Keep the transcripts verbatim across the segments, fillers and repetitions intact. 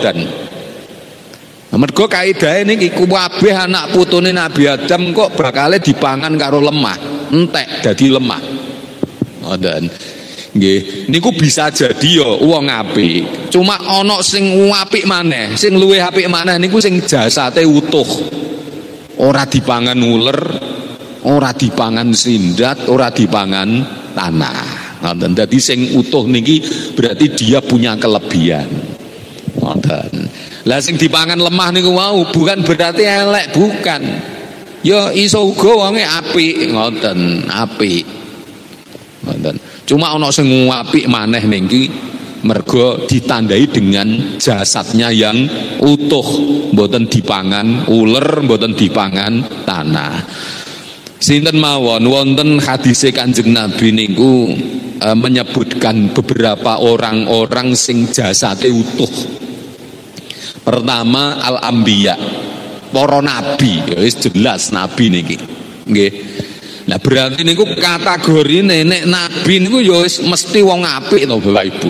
mboten. Mergo kaidahe niki kabeh anak putune Nabi Adam kok bakale dipangan karo lemah, entek dadi lemah. Ngoten. Nggih, niku bisa jadi ya wong apik. Cuma ana sing apik maneh, sing luwih apik maneh niku sing jasate utuh. Ora dipangan uler, ora dipangan sindat, ora dipangan tanah. Ngoten. Dadi sing utuh niki berarti dia punya kelebihan. Ngoten. Lah sing dipangan lemah niku wau bukan berarti elek, bukan. Ya iso uga wonge apik, ngoten, apik. Ngoten. Cuma ana sing apik maneh niki mergo ditandai dengan jasadnya yang utuh, mboten dipangan uler, mboten dipangan tanah. Sinten mawon wonten hadise Kanjeng Nabi niku e, menyebutkan beberapa orang-orang sing jasate utuh. Pertama al-anbiya, para nabi, ya wis jelas nabi niki. Nggih. Nah berarti niku kategorine nek nabi niku ya wis mesti wong apik to Bapak Ibu.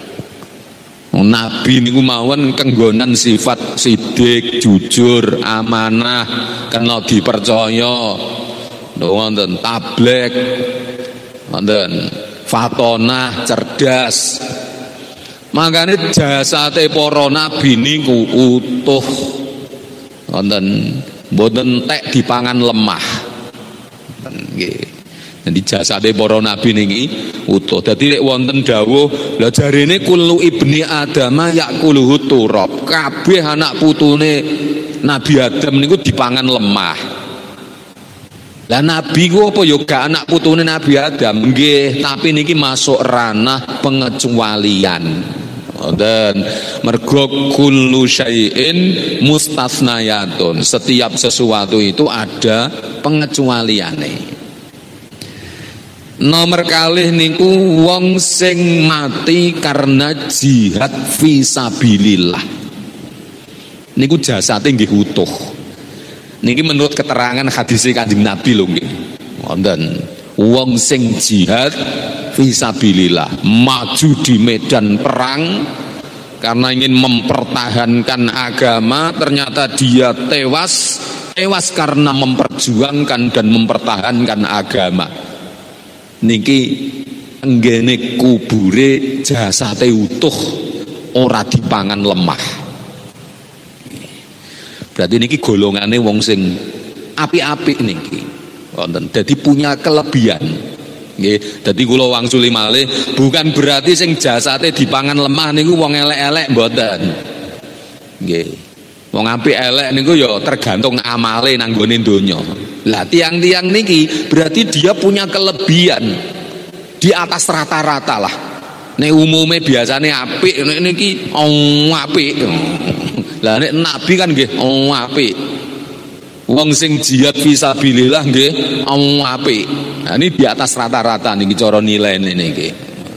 Nabi niku mawon kenggonan sifat sidik, jujur, amanah, kena dipercaya. Wonten tablek, wonten fatonah, cerdas. Makane jasate para nabi niku utuh. Wonten mboten tek dipangan lemah. Nggih. Jadi jasade para nabi niki utuh. Dadi nek wonten dawuh, la jarene kullu ibni adama yakuluhu turab. Kabeh anak putune Nabi Adam niku dipangan lemah. Lah nabi ku apa ya gak anak putune Nabi Adam? Nggih, tapi niki masuk ranah pengecualian. Dan mergo kullu syai'in mustasnayatun. Setiap sesuatu itu ada pengecualiane. Nomor kalih niku wong sing mati karena jihad fisabilillah. Niku jasate nggih utuh. Niki menurut keterangan hadis Kanjeng Nabi lho nggih. Wonten wong sing jihad fisabilillah, maju di medan perang karena ingin mempertahankan agama, ternyata dia tewas, tewas karena memperjuangkan dan mempertahankan agama. Niki enggene kubure jasate utuh, ora dipangan lemah. Berarti niki golongane wong sing apik-apik niki. Wonten. Dadi punya kelebihan. Nggih, dadi kula wangsuli malih bukan berarti sing jasate dipangan lemah niku wong elek-elek mboten. Nggih. Wong apik elek niku ya tergantung amale nang gone donya. Lah tiang-tiang niki berarti dia punya kelebihan di atas rata-rata lah. Nek umume biasane apik, nek niki oh apik. Lah nek nabi kan nggih oh apik. Wong sing jihad fisabilillah nggih oh apik. Nah ini di atas rata-rata niki cara nilaine niki.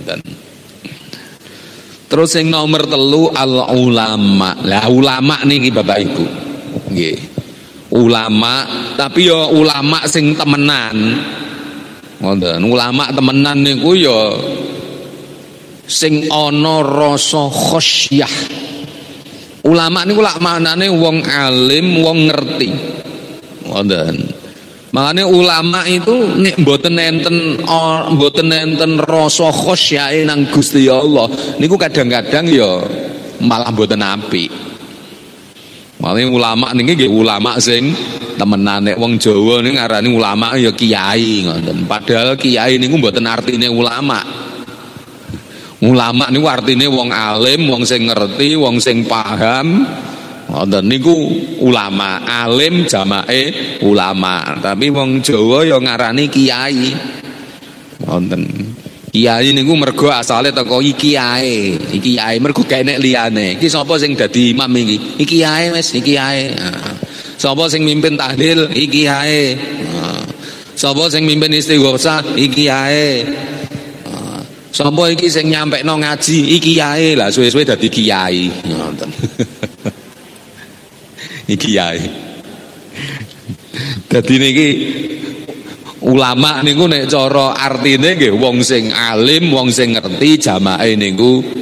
Terus yang nomor telu al ulama. Lah ulama niki Bapak Ibu. Nggih. Ulama, tapi ya ulama sing temenan. Ngoten, ulama temenan niku ya sing ana rasa khosyah. Ulama niku lak manane wong alim, wong ngerti. Ngoten. Makanya ulama itu nek mboten enten mboten enten rasa khosyae nang Gusti Allah niku kadang-kadang ya malah mboten apik. Makanya ulama niki nggih ulama sing temenan. Nek wong Jawa niku ngarani ulama ya kiai ngoten. Padahal kiai niku mboten artine ulama. Ulama niku artine wong alim, wong sing ngerti, wong sing paham. Ngoten niku ulama, alim jamae ulama. Tapi wong Jawa ya ngarani kiai. Ngoten. Kiai niku mergo asale teko iki ae. Iki ae mergo gak enek liyane. Iki sapa sing dadi imam iki? Iki ae wis, iki ae. Sapa sing mimpin tahlil? Iki ae. Sapa sing mimpin istighosah? Iki ae. Sapa iki sing nyampekno ngaji? Iki ae. Lah suwe-suwe dadi kiai. Ngoten. Iki ae. Dadi niki ulama niku nek cara artine nggih wong sing alim, wong sing ngerti jamaah niku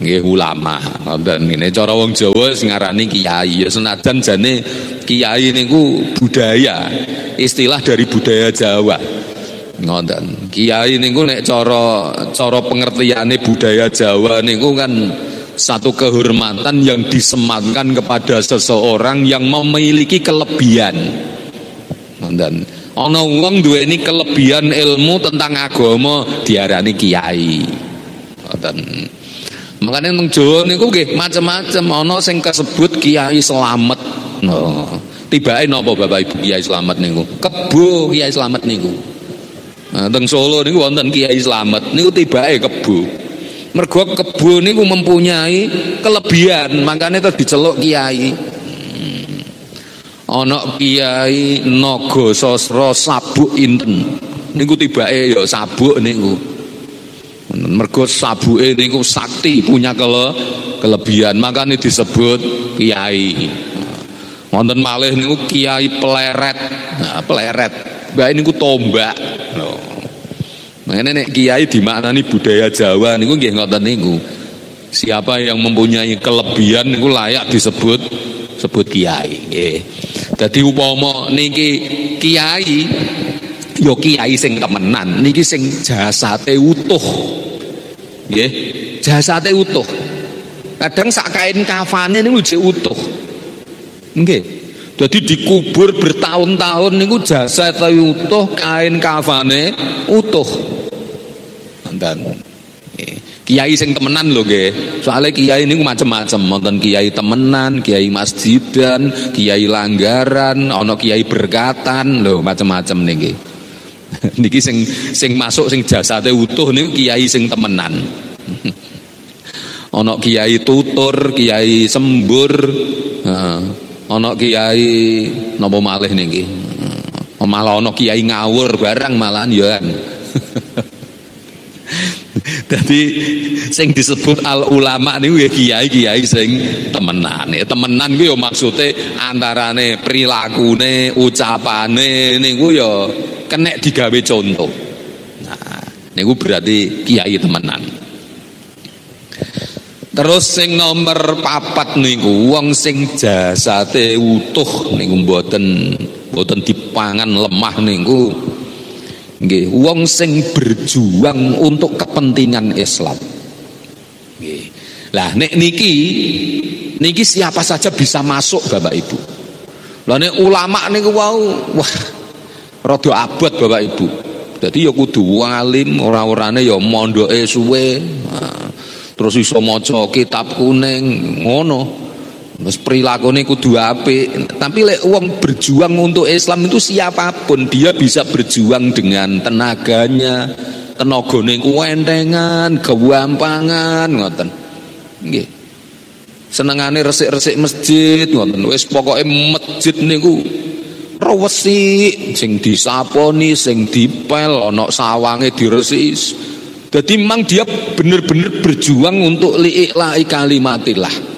nggih ulama. Ngoten ngene cara wong Jawa sing ngarani kiai. Ya senajan jane kiai niku budaya, istilah dari budaya Jawa. Ngoten. Kiai niku nek cara cara pengertiane budaya Jawa niku kan satu kehormatan yang disematkan kepada seseorang yang memiliki kelebihan. Dan ana wong duweni kelebihan ilmu tentang agama diarani kiai. Dan makanya nang Jawa niku nggih macam-macam, ana sing kasebut Kiai Slamet. No. Tibake napa Bapak Ibu Kiai Slamet niku? Kebo Kiai Slamet niku. Nah, teng Solo niku wonten Kiai Slamet niku tibake kebo. Mergo kebo niku mempunyai kelebihan, makanya terus diceluk kiai. Hmm. Ana Kiai Naga Sasra Sabuk Inten. Niku tibake ya sabuk niku. Mergo sabuke niku sakti, punya kele, kelebihan, makanya disebut kiai. Wonten malih niku Kiai Pleret. Nah, pleret. Mbak niku tombak. Loh. Makanya nek kiai dimaknani budaya Jawa niku nggih ngoten niku. Siapa yang mempunyai kelebihan niku layak disebut sebut kiai nggih. Dadi upama niki kiai ya kiai sing temenan, niki sing jasate utuh. Nggih, jasate utuh. Kadang sak kain kafane niku jek utuh. Nggih. Jadi dikubur bertahun-tahun niku jasate utuh, kain kafane utuh. Dan kiai sing temenan lho nggih. Soale kiai niku macam-macam, wonten kiai temenan, kiai masjidan, kiai langgaran, ana kiai berkatan, lho macam-macam niki. Niki sing sing masuk sing jasate utuh niku kiai sing temenan. Ana kiai tutur, kiai sembur, heeh. Ana kiai napa malih niki. Malah ana kiai ngawur barang malahan ya. Jadi sing disebut al ulama niku ya kiai-kiai sing temenan. Temenan ku ya maksude antarane prilakune, ucapane niku ya kenek digawe contoh. Nah, niku berarti kiai temenan. Terus sing nomor papat niku wong sing jasate utuh niku mboten mboten dipangan lemah niku nggih, wong sing berjuang untuk kepentingan Islam. Nggih. Lah nek niki niki siapa saja bisa masuk Bapak Ibu. Lah nek ulama niku wau wah rada abot Bapak Ibu. Dadi ya kudu alim, ora-orane ya mondoke suwe. Nah, terus iso maca kitab kuning ngono. Terus perilakune kudu apik. Tapi lek wong berjuang untuk Islam itu siapapun dia bisa berjuang dengan tenaganya, tenagane kuwentengan, gewampangan ngoten. Nggih. Senengane resik-resik masjid ngoten. Wis pokoke masjid niku resik, sing disaponi, sing dipel, ana sawange diresiki. Dadi memang dia benar-benar berjuang untuk li'ila'i kalimatillah.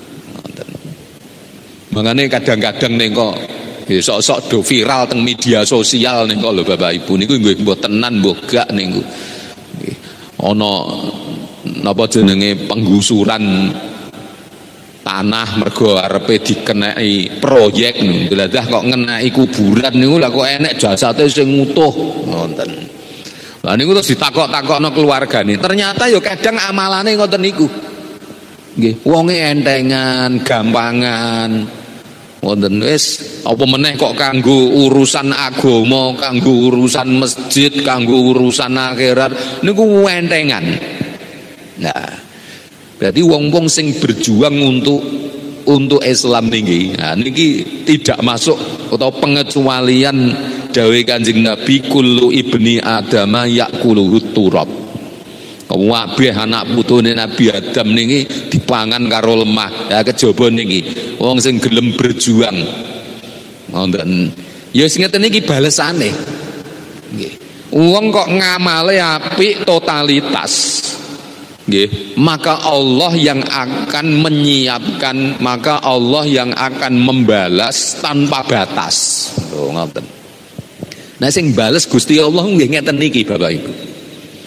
Makanya kadang-kadang nih kok sok-sok do viral teng media sosial nih kok lho Bapak Ibu niku nggih mbok tenan mbok gak niku. Ana napa jenenge penggusuran tanah mergo arepe dikenai proyek niku. Lah kok ngenai kuburan niku lah kok enek jasate sing utuh ngoten. Lah niku terus ditakok-takokno keluargane. Ternyata ya kadang amalane ngoten niku. Nggih, wonge entengan, gampangan. Wonten wis apa meneh kok kanggo urusan agama, kanggo urusan masjid, kanggo urusan akhirat niku entengan. Nah, berarti wong-wong sing berjuang untuk untuk Islam niki, nah niki tidak masuk atau pengecualian dawuh Kanjeng Nabi kullu ibni adama yakulu turab. Kabeh anak putune Nabi Adam niki dipangan karo lemah. Ya kejaba niki wong sing gelem berjuang. Wonten ya sing ngeten niki balesane. Nggih. Wong kok ngamale apik totalitas. Nggih, maka Allah yang akan menyiapkan, maka Allah yang akan membalas tanpa batas. Oh, ngoten. Nah sing bales Gusti Allah nggih ngeten niki Bapak Ibu.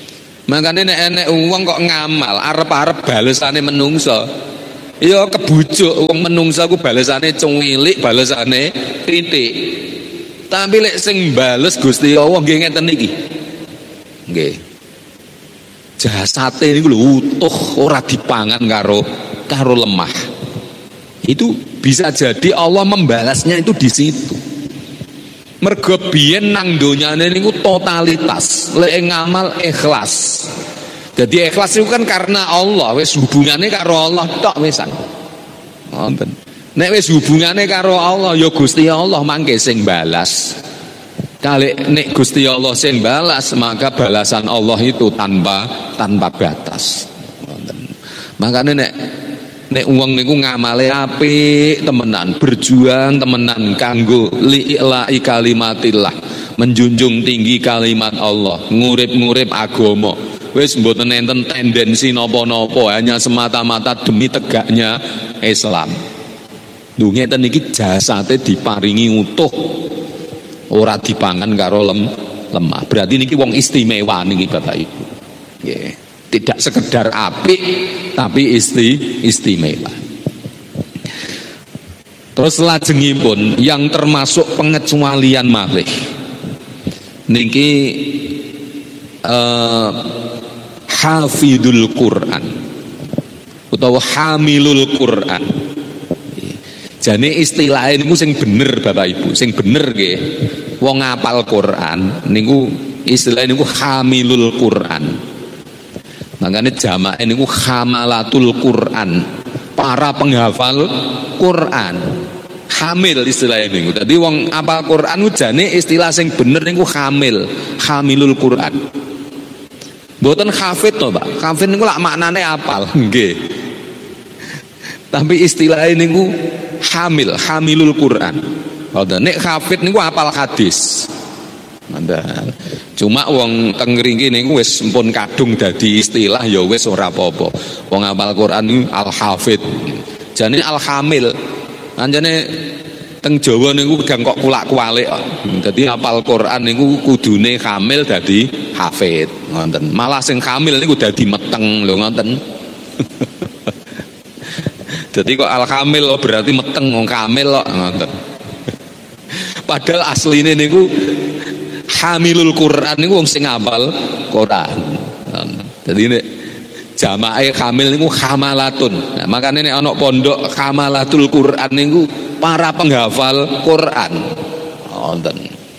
Makane nek enek wong kok ngamal arep-arep balesane menungso, ya kebujuk wong menungso ku balesane cuwilik, balesane titik. Tapi lek sing bales Gusti Allah nggih ngeten iki. Nggih. Jasate niku lho utuh ora dipangan karo karo lemah. Itu bisa jadi Allah membalasnya itu di situ. Mergo biyen nang donyane niku totalitas, lek ngamal ikhlas. Jadi ikhlas itu kan karena Allah, wis hubungane karo Allah tok wisan. Wonten. Nek wis hubungane karo Allah ya Gusti Allah mangke sing balas. Kali nek Gusti Allah sing balas, maka balasan Allah itu tanpa tanpa batas. Wonten. Makane nek nek wong niku ngamale apik temenan, berjuang temenan kanggo li'ila'i kalimatillah, menjunjung tinggi kalimat Allah, ngurip-ngurip agama. Wis mboten enten tendensi napa-napa, hanya semata-mata demi tegaknya Islam. Lho ngeten iki jasate diparingi utuh, ora dipangan karo lem, lemah. Berarti niki wong istimewa niki Bapak Ibu. Nggih. Tidak sekedar apik tapi isti istimewa. Terus lajengipun yang termasuk pengecualian malih niki uh, hafidul Quran utawa hamilul Quran. Jane istilah niku sing bener Bapak Ibu, sing bener nggih. Wong ngapal Quran niku istilah niku hamilul Quran. Makanya jamaah ini ku hamalatul Quran, para penghafal Quran, hamil istilah ini. Jadi wong apal Quran jane istilah sing bener niku hamil, hamilul Quran. Mboten hafid to, Pak. Hafid niku lak maknane apal, nggih. Tapi istilah ini ku hamil, hamilul Quran. Ngoten. Nek hafid niku apal hadis. Mandal. Cuma wong teng mriki niku wis mpun kadung dadi istilah ya wis ora apa-apa. Wong hafal Quran niku al-hafid. Jane al-hamil. Anjane teng Jawa niku gedang kok kulak-kualik kok. Dadi hafal Quran niku kudune hamil dadi hafid. Ngoten. Malah sing hamil niku dadi meteng lho ngoten. Dadi kok al-hamil berarti meteng wong kamil kok ngoten. Padahal asline niku hamilul Quran niku wong sing hafal Quran. Jadi nek jamaah hamil niku hamalatun. Nah, makane nek ana pondok hamalatul Quran niku para penghafal Quran. Wonten.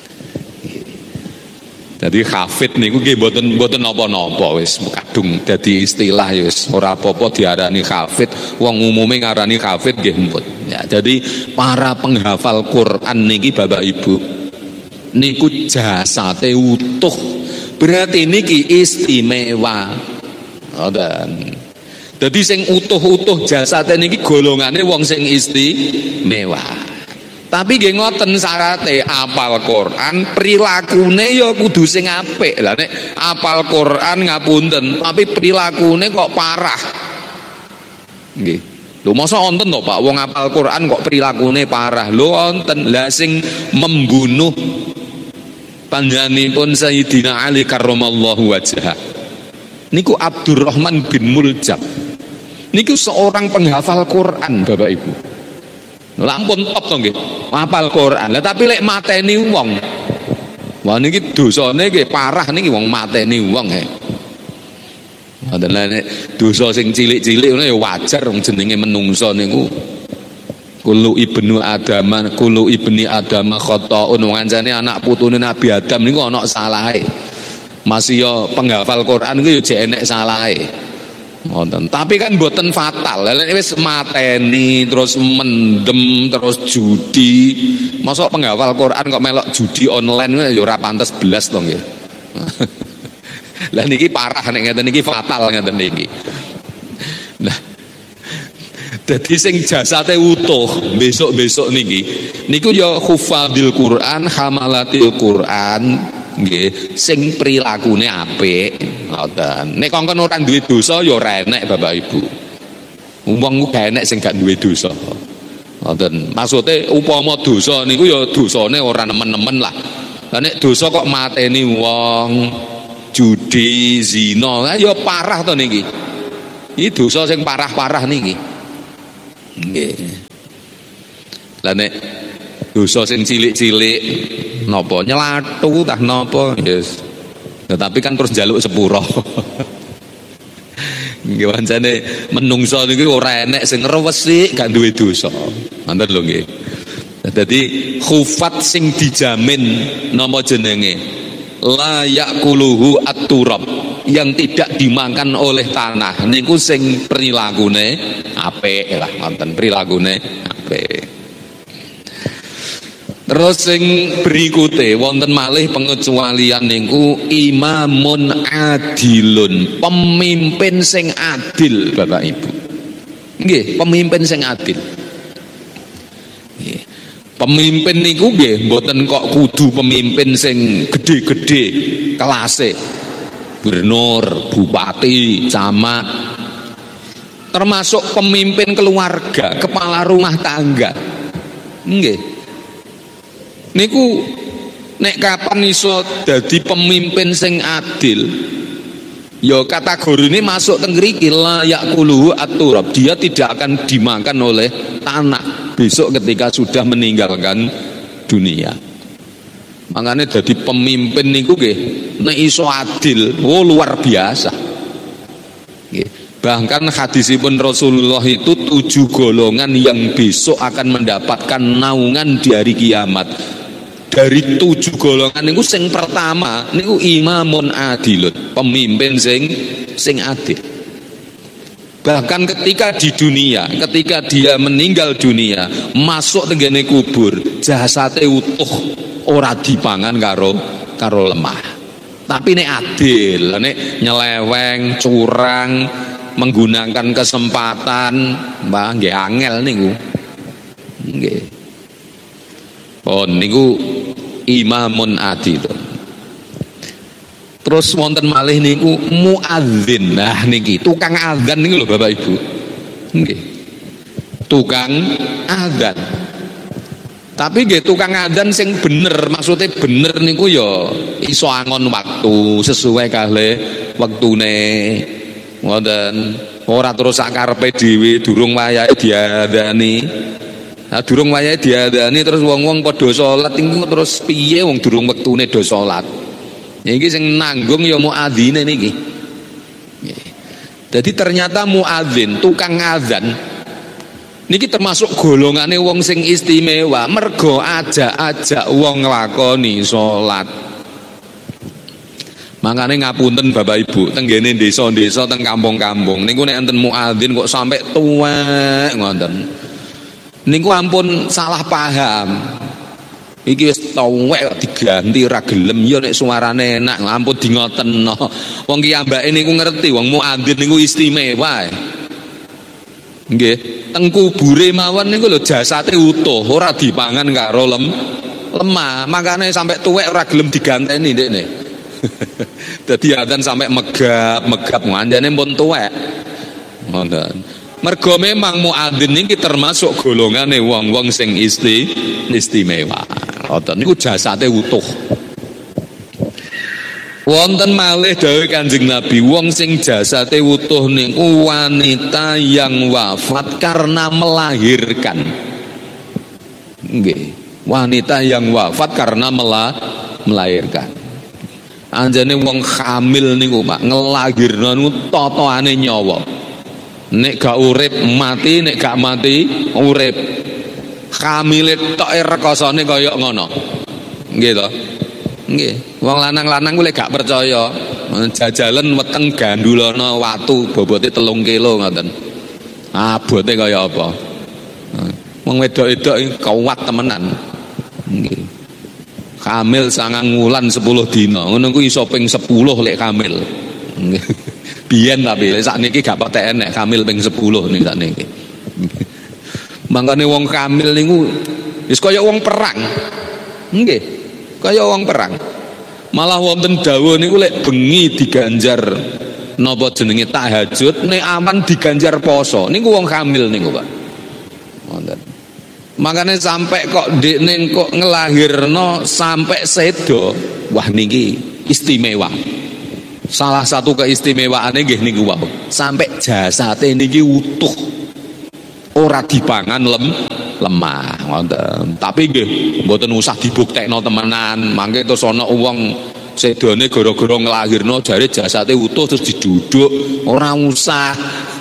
Jadi hafid niku nggih mboten mboten napa-napa wis kadung dadi istilah ya wis ora apa-apa diarani hafid. Wong umume ngarani hafid nggih mpun. Ya, jadi para penghafal Quran niki Bapak Ibu niku jasate utuh, berarti niki istimewa. Ngoten. Dadi sing utuh-utuh jasate niki golongane wong sing istimewa. Tapi nggih ngoten syarate apal Quran, prilakune ya kudu sing apik. Lah nek apal Quran ngapunten, tapi prilakune kok parah. Nggih. Lho masa wonten to Pak wong apal Quran kok prilakune parah. Lho wonten. Lah sing membunuh panjenenganipun Sayyidina Ali karramallahu wajhah niku Abdurrahman bin Muljam niku seorang penghafal Quran Bapak Ibu. Lampun top to nggih hafal Quran. Lah tapi lek mateni wong, wah niki dosane nggih parah niki wong mateni wong he. Ngoten nek dosa sing cilik-cilik ngono ya wajar wong jenenge menungso niku. Kulu ibnu Adam, kulu ibni Adam khotoun. Ngancane anak putune Nabi Adam niku ana salahe. Masih yo penghafal Quran niku yo jek enek salahe. Ngoten. Tapi kan mboten fatal. Lek wis mateni terus mendem terus judi. Mosok penghafal Quran kok melok judi online yo ora pantes blas to nggih. Lah niki parah nek ngeten niki fatal ngeten niki. Nah, jadi sing jasate utuh besok-besok niki niku ya hufadil Quran, hamalatil Quran nggih, sing prilakune apik ngoten. Nek kongkon ora duwe dosa ya ora enek Bapak Ibu. Wong ku gak enek sing gak duwe dosa. Ngoten. Maksude upama dosa niku ya dosane ora nemen-nemen lah. Lah nek dosa kok mateni wong, judi, zina, ya parah to niki. Iki dosa sing parah-parah niki. Nggih. Lah nek dosa sing cilik-cilik napa nyelatu tah napa yes. Ya, tapi kan terus njaluk sepuro. Nggih pancene menungso niki ora enek sing resik gak duwe dosa. Ngoten lho nggih. Dadi khufat sing dijamin napa jenenge? La yakuluhu at-turab, yang tidak dimakan oleh tanah niku sing prilakune apik lah ngoten, prilakune apik. Terus sing berikute wonten malih pengecualian niku imamun adilun, pemimpin sing adil Bapak Ibu. Nggih, pemimpin sing adil. Nggih. Pemimpin niku nggih mboten kok kudu pemimpin sing gede-gede kelase. Gubernur, bupati, camat. Termasuk pemimpin keluarga, kepala rumah tangga. Nggih. Niku nek kapan iso dadi pemimpin sing adil, ya kategori ini masuk teng mriki la yakuluhu at-turab, dia tidak akan dimakan oleh tanah besok ketika sudah meninggalkan dunia. Makanya dadi pemimpin niku nggih nek iso adil, oh luar biasa. Nggih. Bahkan hadisipun Rasulullah itu tujuh golongan yang besok akan mendapatkan naungan di hari kiamat. Dari tujuh golongan niku sing pertama niku imamun adilun, pemimpin sing sing adil. Bahkan ketika di dunia, ketika dia meninggal dunia, masuk tenggene kubur, jasate utuh, ora dipangan karo karo lemah. Tapi nek adil, nek nyeleweng, curang, menggunakan kesempatan, mbah nggih angel niku. Nggih. Oh niku imamun adil. Terus wonten malih niku muadzin. Nah niki tukang azan niku lho Bapak Ibu. Nggih. Tukang azan. Tapi nggih tukang azan sing bener, maksudnya bener niku ya iso angon waktu sesuai kalih wektune. Ngoten. Ora terus sak karepe dhewe durung wayahe diadzani. Nah, durung wayahe diadani terus wong-wong padha salat niku terus piye wong durung wektune do salat. Iki sing nanggung ya muadzine niki. Jadi ternyata muadzin, tukang azan niki termasuk golongane wong sing istimewa, mergo ajak-ajak wong nglakoni salat. Makane ngapunten Bapak Ibu, teng ngene desa-desa teng kampung-kampung niku nek enten muadzin kok sampai tuwek ngoten. Niku ampun salah paham. Iki wis tuwek diganti ra gelem ya nek suarane enak, ampun di ngotenno. Wong ki ambake niku ngerti wong muadzin niku istimewa. Nggih, teng kubure mawon niku lho jasate utuh, ora dipangan karo lem lemah. Makane sampai tuwek ora gelem diganteni ndekne. Dadi adzan sampai megap-megap manjane pun tuwek. Ngoten. Mergo memang muadzin niki termasuk golongane wong-wong sing isti istimewa. Ngoten niku jasate utuh. Wonten malih dawuh Kanjeng Nabi, wong sing jasate utuh niku wanita yang wafat karena melahirkan. Nggih, wanita yang wafat karena melah, melahirkan. Anjane wong hamil niku Pak, ngelahirno niku totoane nyawa. Nek gak urip mati, nek gak mati urip. Hamile tok rekasane kaya ngono. Nggih to? Nggih. Wong lanang-lanang kuwi gak percaya. Jajalan weteng gandulana watu bobote telung kilo ngoten. Abote kaya apa? Wong wedok-wedok kuat temenan. Nggih. Hamil sangang wulan sepuluh dina. Ngono ku iso ping sepuluh lek hamil. Nggih. Biyen tapi sakniki gak patek enek hamil ping sepuluh ning sakniki. Mangkane wong hamil niku wis kaya wong perang. Nggih, kaya wong perang. Malah wonten dawuh niku lek bengi diganjar napa jenenge tahajud, nek aman diganjar poso. Niku wong hamil niku, Pak. Wonten. Makane sampai kok ndekne kok ngelahirno sampai sedo. Wah niki istimewa. Salah satu keistimewaannya nggih niku wau, sampai jasate niki utuh. Ora dipangan lem lemah ngoten. Tapi nggih mboten usah dibuktekno temenan. Mangke terus ana wong sedone gara-gara nglahirno jare jasate utuh terus diduduk, ora usah.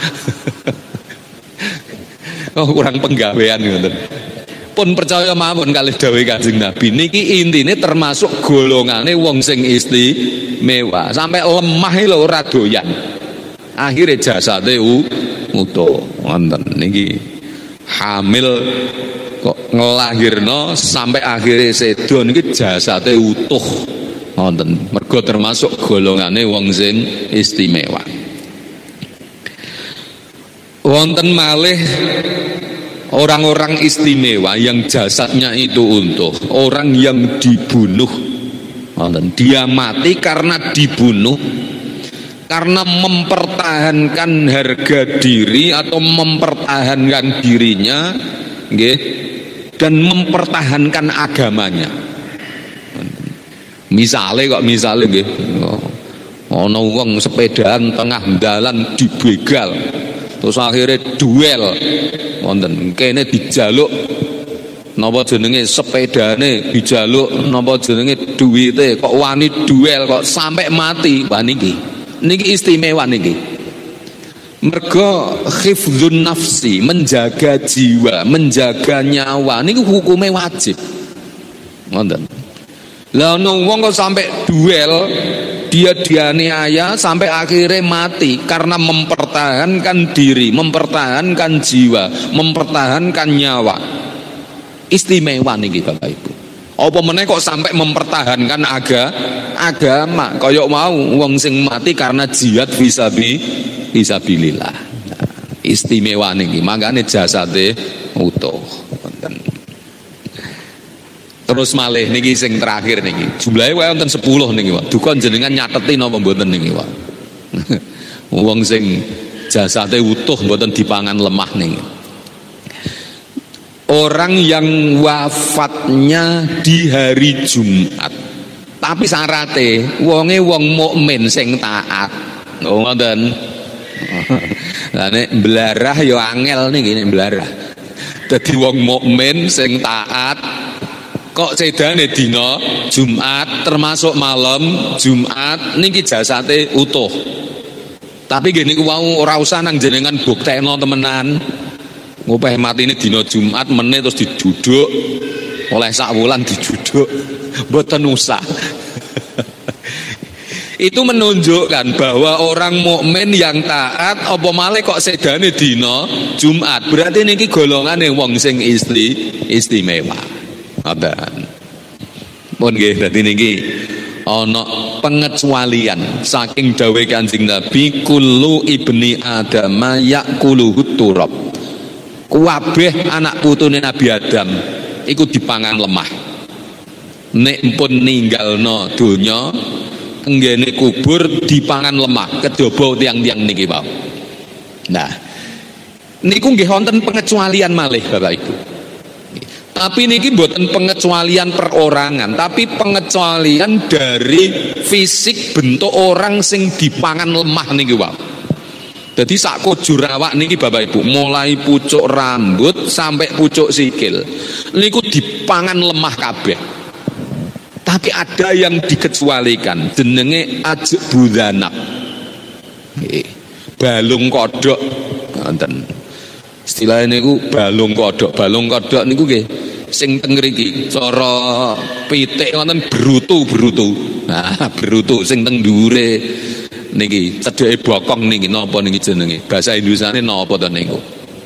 Oh, kurang penggawean ngoten. Pun percaya mawon kalih dawuh Kanjeng Nabi niki intine termasuk golongane wong sing istimewa. Sampai lemah lho ora doyan. Akhire jasate utuh. Wonten niki hamil kok ngelahirno sampai akhirnya sedo niki jasate utuh. Wonten mergo termasuk golongane wong sing istimewa. Wonten malih orang-orang istimewa yang jasadnya itu utuh, orang yang dibunuh. Wonten dia mati karena dibunuh, karena mempertahankan harga diri atau mempertahankan dirinya nggih, dan mempertahankan agamanya. Misale kok misale nggih ana wong sepedaan tengah dalan dibegal terus akhirnya duel wonten kene dijaluk napa jenenge sepedane dijaluk napa jenenge duwite kok wani duel kok sampai mati. Wah niki niki istimewa niki. Mergo khifdzun nafsi, menjaga jiwa, menjaga nyawa niku hukume wajib. Ngoten. Lah ana wong kok sampai duel, dia dianiaya sampai akhirnya mati karena mempertahankan diri, mempertahankan jiwa, mempertahankan nyawa. Istimewa niki Bapak Ibu. Apa meneh kok sampai mempertahankan aga, agama kaya mau wong sing mati karena jihad fisabi fisabilillah. Nah, istimewa niki makane jasate utuh. Terus malih niki sing terakhir niki. Jumlahe wae wonten sepuluh niki, Pak. Duka jenengan nyateti napa mboten niki, Pak. Wong sing jasate utuh mboten dipangan lemah niki. Orang yang wafatnya di hari Jumat. Tapi syarate wonge wong mukmin sing taat. Oh ngoten. Lah nek mblarah ya angel niki nek mblarah. Dadi wong mukmin sing taat kok sedane dina Jumat termasuk malam Jumat niki jasate utuh. Tapi nggih niku wau ora usah nang jenengan buktekno temenan. Ngopeh matine dina Jumat meneh terus diduduk oleh sak wulan diduduk. Mboten usah. Itu menunjukkan bahwa orang mukmin yang taat apa malih kok sedane dina Jumat. Berarti niki golongane wong sing isti istimewa. Ngoten. Pun nggih dadi niki ana pengecualian saking dawuh Kanjeng Nabi kullu ibni adama yaquluhu turab. Kabeh anak putune Nabi Adam iku dipangan lemah. Nek pun ninggalno donya tenggene kubur dipangan lemah kejaba tiang-tiang niki wae. Nah, niku nggih wonten pengecualian malih Bapak Ibu. Tapi niki mboten pengecualian perorangan, tapi pengecualian dari fisik bentuk orang sing dipangan lemah niki wae. Jadi sak kujur awak niki Bapak Ibu, mulai pucuk rambut sampai pucuk sikil niku dipangan lemah kabeh. Tapi ada yang dikecualikan, jenenge ajbudzanab. Nggih. Balung kodhok ngoten. Istilah niku balung kodhok, balung kodhok niku nggih sing teng mriki cara pitik wonten berutu-berutu. Nah, berutu sing teng dhuwure niki cedheke bokong niki napa niki jenenge? Bahasa Indonesiane napa to niku?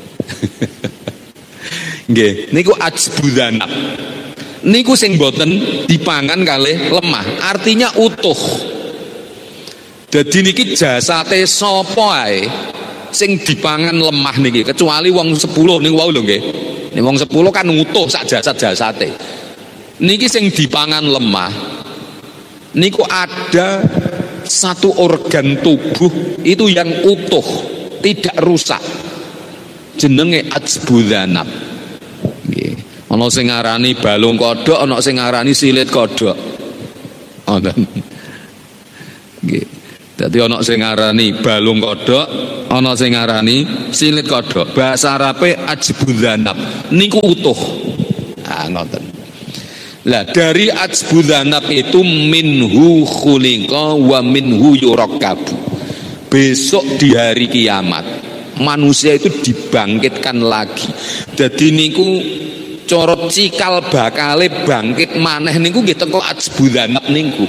Nggih, niku ajbudzanab. Niku sing boten dipangan kalih lemah, artinya utuh. Jadi niki jasate sapa ae sing dipangan lemah niki, kecuali wong sepuluh niku wau lho nggih. Nek wong sepuluh kan utuh sak jasad-jasate. Niki sing dipangan lemah niku ada satu organ tubuh itu yang utuh, tidak rusak. Jenenge ajbudzanab. Nggih. Ana sing ngarani balung kodhok, ana sing ngarani silit kodhok. Ngoten. Nggih. Dadi ana sing ngarani balung kodhok, ana sing ngarani silit kodhok. Bahasa Arabe ajbudzanab niku utuh. Ah ngoten. Lah dari ajbudzanab itu minhu khuliqa wa minhu yurakkabu. Besok di hari kiamat manusia itu dibangkitkan lagi. Jadi niku cara cikal bakale bangkit maneh niku nggih teko ajbudzanab niku.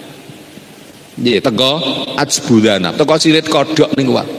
Nggih teko ajbudzanab, teko silit kodhok niku wae.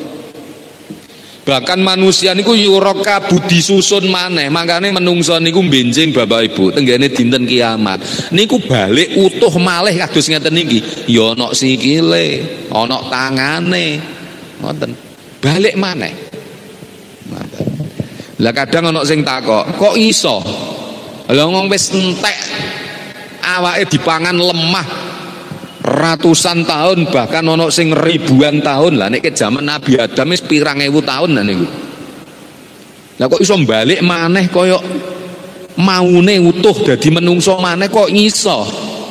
Bahkan manusia niku yurakkabu disusun maneh. Makane menungso niku benjing Bapak Ibu tenggene dinten kiamat. Niku balik utuh malih kados ngeten niki. Ya ana sikile, ana tangane. Ngoten. Balik maneh. Ngoten. Lah kadang ana sing takok, kok iso? Lah ngomong wis entek awake dipangan lemah ratusan tahun, bahkan ono sing ribuan tahun. Lah nek zaman Nabi Adam wis pirang ewu tahun lah niku. Lah kok iso balik maneh kaya maune utuh dadi menungso maneh kok iso?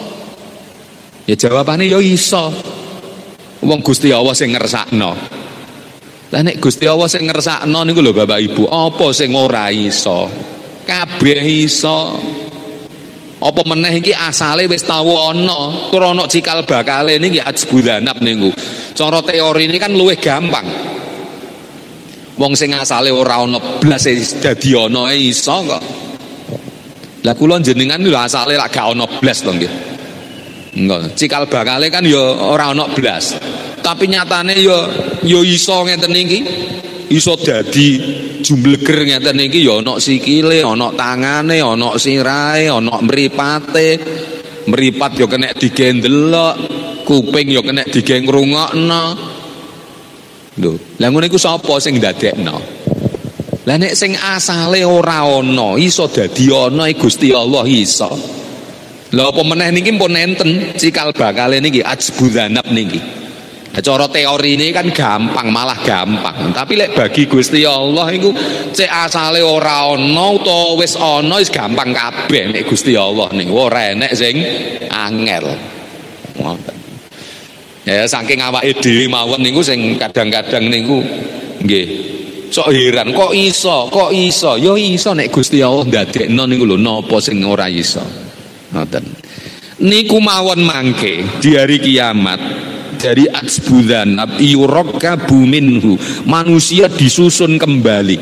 Ya jawabane ya iso. Wong Gusti Allah sing ngersakno. Lah nek Gusti Allah sing ngersakno niku lho Bapak Ibu, apa sing ora iso? Kabeh iso. Apa meneh iki asale wis tau ana, tur ana cikal bakale niki ajbudzanab niku. Cara teori ini kan luwih gampang. Wong sing asale ora ana blas dadi ana iso kok. Lah kula jenengan lho asale lak gak ana blas to nggih. Enggak, cikal bakale kan ya ora ana blas. Tapi nyatane ya ya iso ngeten iki. Iso dadi jumbleger ngeten iki ya ana sikile, ana tangane, ana sirahe, ana mripate. Mripat ya kena digendelok, kuping ya kena dige ngrungokno. Lho, lha ngene iku sapa sing ndadekno? Lah nek sing asale ora ana, iso dadi ana Gusti Allah iso. Lha apa meneh niki pun enten cikal bakale niki ajbudzanab niki. Cara teori ini kan gampang, malah gampang. Tapi lek bagi Gusti Allah iku cek asale ora ana utawa wis ana wis gampang kabeh nek Gusti Allah niku ora enek sing angel. Ngoten. Ya saking awake dhewe mawon niku sing kadang-kadang niku nggih sok heran kok iso, kok iso. Ya iso nek Gusti Allah ndadekno niku lho, napa sing ora iso. Ngoten. Niku mawon mangke di hari kiamat. Dari ajbudzanab yurakkabu minhu, manusia disusun kembali.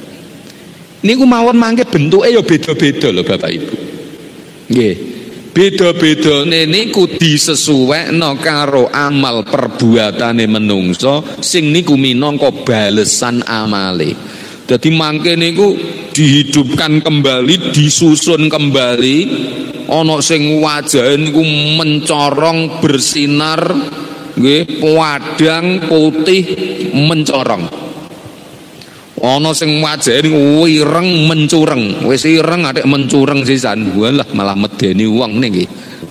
Niku mawon mangke bentuke ya beda-beda lho Bapak Ibu. Nggih. Beda-bedane niku disesuwekno karo amal perbuatane menungso sing niku minangka balesan amale. Dadi mangke niku dihidupkan kembali, disusun kembali. Ana sing wajahe niku mencorong bersinar, nggih, padang putih mencorong. Ana sing wajahe niku ireng mencureng, wis ireng atik mencureng sisan. Walah malah medeni wong niki.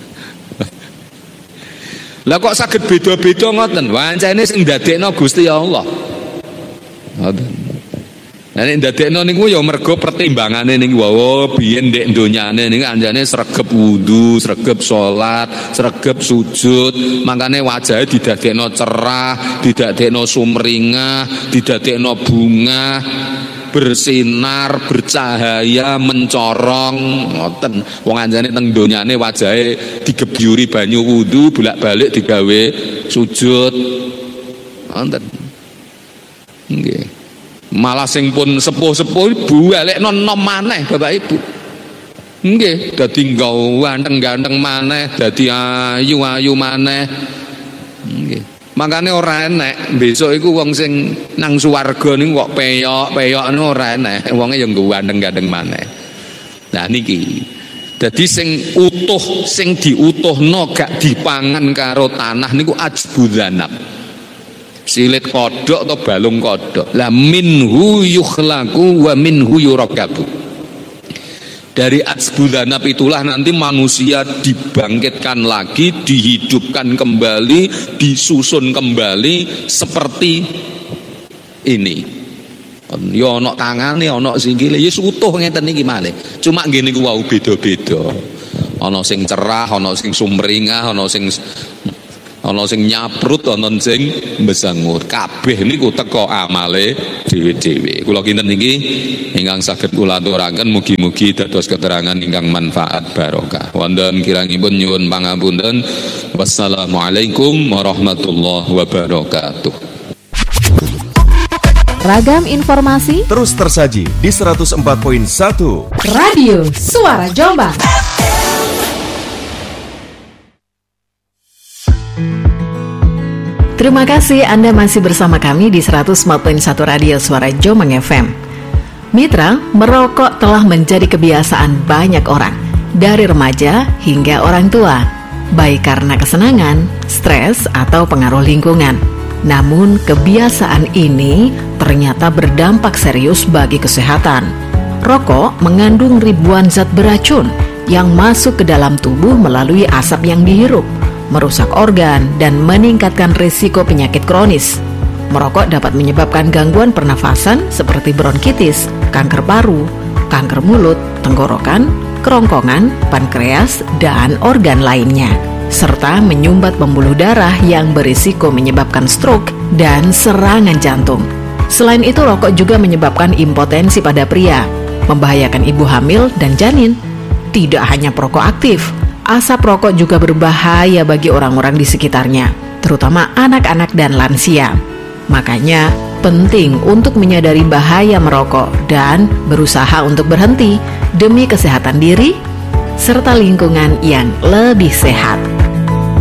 Lah kok saged beda-beda ngoten? Wancane sing ndadekno Gusti Allah. Ngoten. Nah nek ndadekno niku ya mergo pertimbangane niku wae biyen ndek donyane niku anjane sregep wudu, sregep salat, sregep sujud, makane wajahe didadekno cerah, didadekno sumringah, didadekno bunga, bersinar, bercahaya, mencorong, ngoten. Wong anjane teng donyane wajahe digebyuri banyu wudu, bolak-balik digawe sujud. Ngoten. Nggih. Malah sing pun sepuh-sepuh bualekno nom maneh Bapak Ibu. Nggih, dadi ganteng-ganteng maneh, dadi ayu-ayu maneh. Nggih. Makane ora enek besok iku wong sing nang swarga niku kok peyok-peyok niku ora enek, wonge ya ganteng-ganteng maneh. Nah niki. Dadi sing utuh, sing diutuhno gak dipangan karo tanah niku ajbudzanab. Silit kodok atau balung kodok. Lah minhu yukhlaqu wa minhu yurakkabu. Dari ajbudzanab itulah nanti manusia dibangkitkan lagi, dihidupkan kembali, disusun kembali seperti ini. Ya ana tangane, ana sikile, ya utuh ngeten iki malih. Cuma ngene ku wau beda-beda. Ana sing cerah, ana sing sumringah, ana sing ana sing nyaprut, ana sing mbesangur. Kabeh niku teka amale dhewe-dhewe. Kula kinten niki ingkang saged kula aturaken mugi-mugi dados keterangan ingkang manfaat barokah. Wonten kirangipun nyuwun pangapunten. Wassalamualaikum warahmatullahi wabarakatuh. Ragam informasi terus tersaji di seratus empat koma satu Radio Suara Jombang. Terima kasih Anda masih bersama kami di seratus empat koma satu Radio Suara Jombang F M. Mitra, merokok telah menjadi kebiasaan banyak orang, dari remaja hingga orang tua, baik karena kesenangan, stres, atau pengaruh lingkungan. Namun kebiasaan ini ternyata berdampak serius bagi kesehatan. Rokok mengandung ribuan zat beracun yang masuk ke dalam tubuh melalui asap yang dihirup, merusak organ dan meningkatkan risiko penyakit kronis. Merokok dapat menyebabkan gangguan pernafasan seperti bronkitis, kanker paru, kanker mulut, tenggorokan, kerongkongan, pankreas, dan organ lainnya, serta menyumbat pembuluh darah yang berisiko menyebabkan stroke dan serangan jantung. Selain itu, rokok juga menyebabkan impotensi pada pria, membahayakan ibu hamil dan janin. Tidak hanya perokok aktif, asap rokok juga berbahaya bagi orang-orang di sekitarnya, terutama anak-anak dan lansia. Makanya, penting untuk menyadari bahaya merokok dan berusaha untuk berhenti demi kesehatan diri serta lingkungan yang lebih sehat.